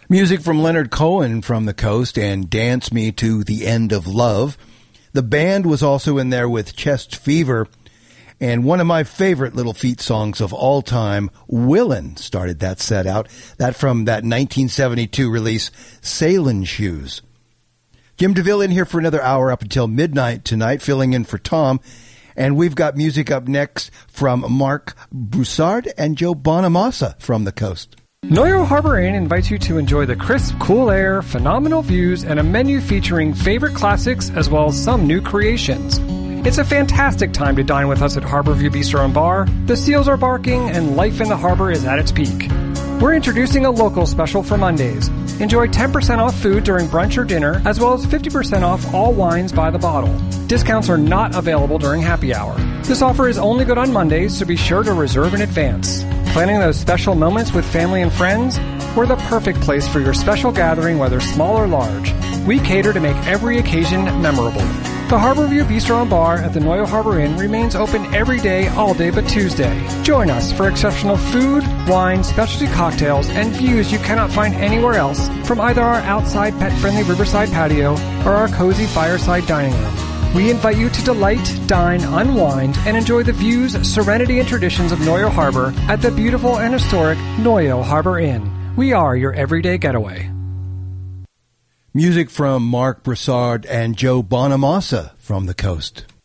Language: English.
Music from Leonard Cohen from the Coast and Dance Me to the End of Love. The band was also in there with Chest Fever. And one of my favorite Little Feat songs of all time, Willin', started that set out. That from that 1972 release, Sailin' Shoes. Jim DeVille in here for another hour up until midnight tonight, filling in for Tom. And we've got music up next from Marc Broussard and Joe Bonamassa from the Coast. Noyo Harbor Inn invites you to enjoy the crisp, cool air, phenomenal views, and a menu featuring favorite classics as well as some new creations. It's a fantastic time to dine with us at Harborview Bistro and Bar. The seals are barking and life in the harbor is at its peak. We're introducing a local special for Mondays. Enjoy 10% off food during brunch or dinner, as well as 50% off all wines by the bottle. Discounts are not available during happy hour. This offer is only good on Mondays, so be sure to reserve in advance. Planning those special moments with family and friends? We're the perfect place for your special gathering, whether small or large. We cater to make every occasion memorable. The Harborview Bistro and Bar at the Noyo Harbor Inn remains open every day, all day but Tuesday. Join us for exceptional food, wine, specialty cocktails, and views you cannot find anywhere else from either our outside pet-friendly riverside patio or our cozy fireside dining room. We invite you to delight, dine, unwind, and enjoy the views, serenity, and traditions of Noyo Harbor at the beautiful and historic Noyo Harbor Inn. We are your everyday getaway. Music from Marc Broussard and Joe Bonamassa from the Coast.